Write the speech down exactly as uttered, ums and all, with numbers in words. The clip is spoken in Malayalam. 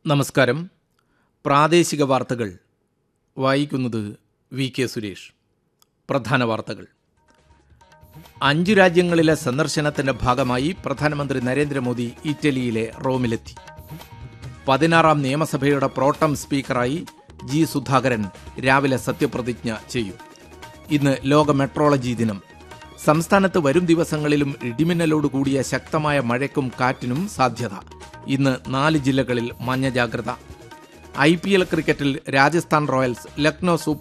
നമസ്കാരം. പ്രാദേശിക വാർത്തകൾ വായിക്കുന്നത് വി കെ സുരേഷ്. പ്രധാന വാർത്തകൾ. അഞ്ചു രാജ്യങ്ങളിലെ സന്ദർശനത്തിന്റെ ഭാഗമായി പ്രധാനമന്ത്രി നരേന്ദ്രമോദി ഇറ്റലിയിലെ റോമിലെത്തി. പതിനാറാം നിയമസഭയുടെ പ്രോട്ടം സ്പീക്കറായി ജി സുധാകരൻ രാവിലെ സത്യപ്രതിജ്ഞ ചെയ്യും. ഇന്ന് ലോക മെട്രോളജി ദിനം. സംസ്ഥാനത്ത് വരും ദിവസങ്ങളിലും ഇടിമിന്നലോടുകൂടിയ ശക്തമായ മഴയ്ക്കും കാറ്റിനും സാധ്യത. ഇന്ന് നാല് ജില്ലകളിൽ മഞ്ഞ ജാഗ്രത. ഐ പി എൽ ക്രിക്കറ്റിൽ രാജസ്ഥാൻ റോയൽസ് ലക്നോ സൂപ്പർ